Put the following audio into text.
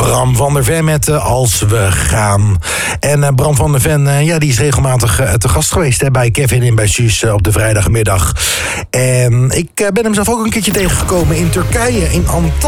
Bram van der Ven met Als we gaan. En Bram van der Ven, die is regelmatig te gast geweest bij Kevin en bij Suus op de vrijdagmiddag. En ik ben hem zelf ook een keertje tegengekomen in Turkije, in Antalya.